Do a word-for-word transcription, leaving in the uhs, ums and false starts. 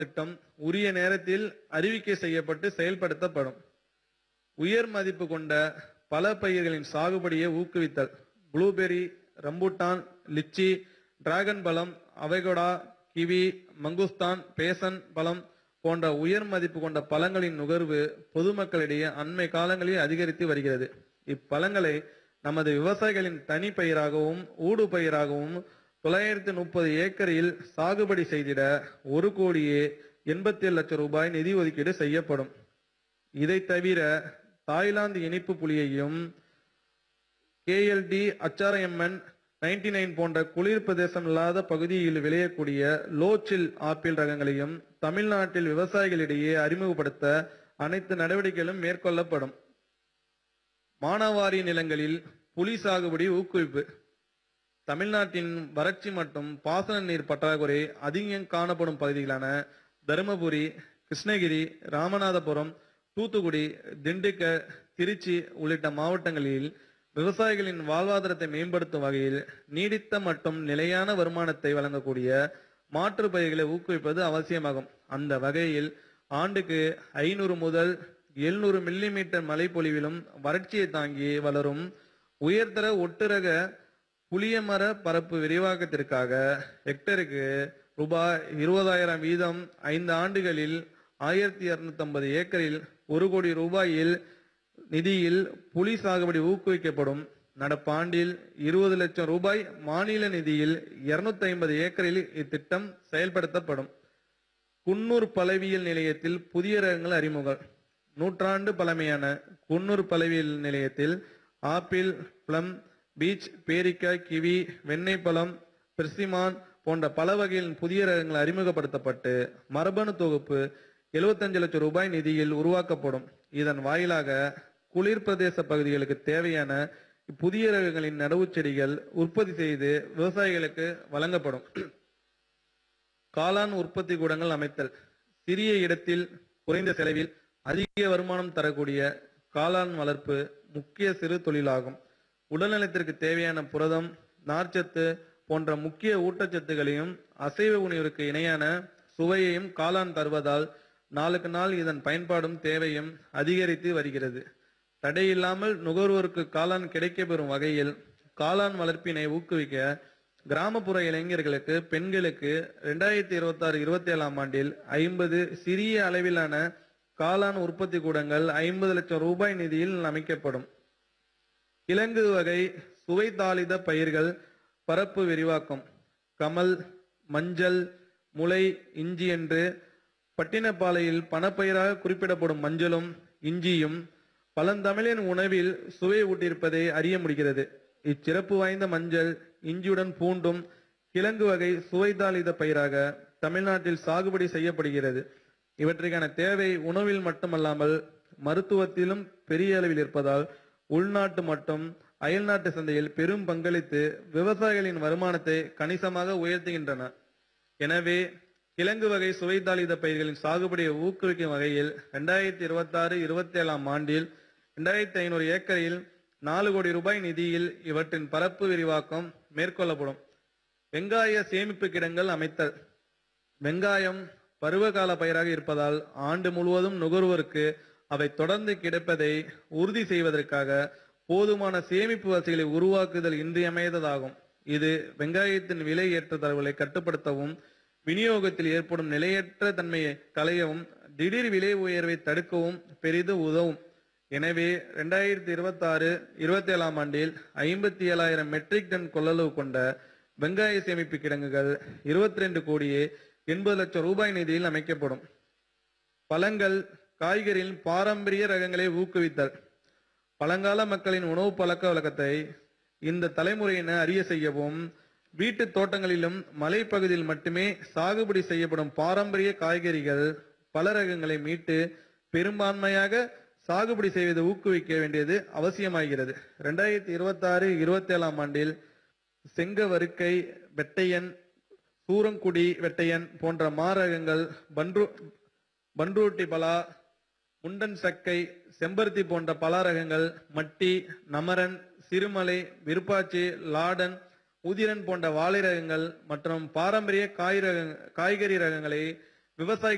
திட்டம் உரிய நேரத்தில் அறிவிக்கை செய்யப்பட்டு செயல்படுத்தப்படும். உயர் மதிப்பு கொண்ட பல பயிர்களின் சாகுபடியை ஊக்குவித்தல். ப்ளூபெர்ரி, ரம்பூட்டான், லிச்சி, டிராகன் பழம், அவகோடா, கிவி, மங்குஸ்தான், பேசன் பழம் போன்ற உயர் மதிப்பு கொண்ட பழங்களின் நுகர்வு பொதுமக்களிடையே அண்மை காலங்களில் அதிகரித்து வருகிறது. இப்பழங்களை நமது விவசாயிகளின் தனி பயிராகவும் ஊடு பயிராகவும் தொள்ளாயிரத்தி முப்பது ஏக்கரில் சாகுபடி செய்திட ஒரு கோடியே எண்பத்தி ஏழு லட்சம் ரூபாய் நிதி ஒதுக்கீடு செய்யப்படும். இதை தவிர தாய்லாந்து இனிப்பு புளியையும் கேஎல்டி அச்சாரஎம்என் நைன்டி நைன் போன்ற குளிர் பிரதேசம் இல்லாத பகுதியில் விளையக்கூடிய லோச்சில் ஆப்பிள் ரகங்களையும் தமிழ்நாட்டில் விவசாயிகளிடையே அறிமுகப்படுத்த அனைத்து நடவடிக்கைகளும் மேற்கொள்ளப்படும். மானாவாரி நிலங்களில் புலி சாகுபடி ஊக்குவிப்பு. தமிழ்நாட்டின் வறட்சி மற்றும் பாசன நீர் பற்றாக்குறை அதிகம் காணப்படும் பகுதிகளான தருமபுரி, கிருஷ்ணகிரி, ராமநாதபுரம், தூத்துக்குடி, திண்டுக்கல், திருச்சி உள்ளிட்ட மாவட்டங்களில் விவசாயிகளின் வாழ்வாதாரத்தை மேம்படுத்தும் வகையில் நீடித்த மற்றும் நிலையான வருமானத்தை வழங்கக்கூடிய மாற்று பயிர்களை ஊக்குவிப்பது அவசியமாகும். அந்த வகையில் ஆண்டுக்கு ஐநூறு முதல் எழுநூறு மில்லி மீட்டர் மழை பொழிவிலும் வறட்சியை தாங்கி வளரும் உயர்தர ஒட்டுரக புளிய மர பரப்பு விரிவாக்கத்திற்காக ஹெக்டருக்கு ரூபாய் இருபதாயிரம் வீதம் ஐந்து ஆண்டுகளில் ஆயிரத்தி இருநூத்தி ஐம்பது ஏக்கரில் ஒரு கோடி ரூபாயில் நிதியில் புலி சாகுபடி ஊக்குவிக்கப்படும். நடப்பாண்டில் இருபது லட்சம் ரூபாய் மாநில நிதியில் இருநூத்தி ஐம்பது ஏக்கரில் இத்திட்டம் செயல்படுத்தப்படும். குன்னூர் பழவியல் நிலையத்தில் புதிய ரகங்கள் அறிமுகம். நூற்றாண்டு பழமையான குன்னூர் பழவியல் நிலையத்தில் ஆப்பிள், பிளம், பீச், பேரிக்காய், கிவி, வெண்ணெய் பழம், பெர்சிமான் போன்ற பல வகையின் புதிய ரகங்கள் அறிமுகப்படுத்தப்பட்டு மரபணு தொகுப்பு எழுபத்தஞ்சு லட்சம் ரூபாய் நிதியில் உருவாக்கப்படும். இதன் வாயிலாக குளிர் பிரதேச பகுதிகளுக்கு தேவையான புதிய ரகங்களின் நடவு செடிகள் உற்பத்தி செய்து விவசாயிகளுக்கு வழங்கப்படும். காளான் உற்பத்தி கூடங்கள் அமைத்தல். சிறிய இடத்தில் குறைந்த செலவில் அதிக வருமானம் தரக்கூடிய காளான் வளர்ப்பு முக்கிய சிறு தொழிலாகும். உடல்நலத்திற்கு தேவையான புரதம், நார்ச்சத்து போன்ற முக்கிய ஊட்டச்சத்துகளையும் அசைவ உணவிற்கு இணையான சுவையையும் காளான் தருவதால் நாளுக்கு நாள் இதன் பயன்பாடும் தேவையும் அதிகரித்து வருகிறது. தடையில்லாமல் நுகர்வோருக்கு காளான் கிடைக்கப்பெறும் வகையில் காளான் வளர்ப்பினை ஊக்குவிக்க கிராமப்புற இளைஞர்களுக்கு, பெண்களுக்கு இரண்டாயிரத்தி இருபத்தி ஆறு இருபத்தி ஏழாம் ஆண்டில் ஐம்பது சிறிய அளவிலான காளான் உற்பத்தி கூடங்கள் ஐம்பது லட்சம் ரூபாய் நிதியில் அமைக்கப்படும். கிழங்கு வகை சுவை தாளித பயிர்கள் பரப்பு விரிவாக்கம். கமல், மஞ்சள், முளை, இஞ்சி என்று பட்டினப்பாலையில் பணப்பயிராக குறிப்பிடப்படும் மஞ்சளும் இஞ்சியும் பழந்தமிழின் உணவில் சுவை ஊட்டியிருப்பதை அறிய முடிகிறது. இச்சிறப்பு வாய்ந்த மஞ்சள் இஞ்சியுடன் பூண்டும் கிழங்கு வகை சுவைதாளித பயிராக தமிழ்நாட்டில் சாகுபடி செய்யப்படுகிறது. இவற்றுக்கான தேவை உணவில் மட்டுமல்லாமல் மருத்துவத்திலும் பெரிய அளவில் இருப்பதால் உள்நாட்டு மற்றும் அயல்நாட்டு சந்தையில் பெரும் பங்களித்து விவசாயிகளின் வருமானத்தை கணிசமாக உயர்த்துகின்றன. எனவே கிழங்கு வகை சுவைதாளித பயிர்களின் சாகுபடியை ஊக்குவிக்கும் வகையில் இரண்டாயிரத்தி இருபத்தி ஆறு இருபத்தி ஏழாம் ஆண்டில் இரண்டாயிரத்தி ஐநூறு ஏக்கரில் நாலு கோடி ரூபாய் நிதியில் இவற்றின் பரப்பு விரிவாக்கம் மேற்கொள்ளப்படும். வெங்காய சேமிப்பு கிடங்கள் அமைத்தல். வெங்காயம் பருவகால பயிராக இருப்பதால் ஆண்டு முழுவதும் நுகர்வோருக்கு அவை தொடர்ந்து கிடைப்பதை உறுதி செய்வதற்காக போதுமான சேமிப்பு வசதிகளை உருவாக்குதல் இன்றியமையாததாகும். இது வெங்காயத்தின் விலை ஏற்றத்தாழ்வுகளை கட்டுப்படுத்தவும், விநியோகத்தில் ஏற்படும் நிலையற்ற தன்மையை களையவும், திடீர் விலை உயர்வை தடுக்கவும் பெரிதும் உதவும். எனவே இரண்டாயிரத்தி இருபத்தி ஆறு இருபத்தி ஏழாம் ஆண்டில் ஐம்பத்தி ஏழாயிரம் மெட்ரிக் டன் கொள்ளளவு கொண்ட வெங்காய சேமிப்பு கிடங்குகள் இருபத்தி ரெண்டு கோடியே எண்பது லட்சம் ரூபாய் நிதியில் அமைக்கப்படும். பழங்கள், காய்கறியின் பாரம்பரிய ரகங்களை ஊக்குவித்தல். பழங்கால மக்களின் உணவு பழக்க வழக்கத்தை இந்த தலைமுறையினர் அறிய செய்யவும், வீட்டு தோட்டங்களிலும் மலைப்பகுதியில் மட்டுமே சாகுபடி செய்யப்படும் பாரம்பரிய காய்கறிகள் பல ரகங்களை மீட்டு பெரும்பான்மையாக சாகுபடி செய்வதை ஊக்குவிக்க வேண்டியது அவசியமாகிறது. இரண்டாயிரத்தி இருபத்தி ஆறு இருபத்தி ஏழாம் ஆண்டில் செங்கவருக்கை, வெட்டையன், சூரங்குடி வெட்டையன் போன்ற மாரகங்கள், பன்ரு பன்ருட்டி பலா, முண்டன் சக்கை, செம்பருத்தி போன்ற பல ரகங்கள், மட்டி, நமரன், சிறுமலை, விருப்பாச்சி, லாடன், உதிரன் போன்ற வாழை ரகங்கள் மற்றும் பாரம்பரிய காய் ரக காய்கறி ரகங்களை விவசாயிகள்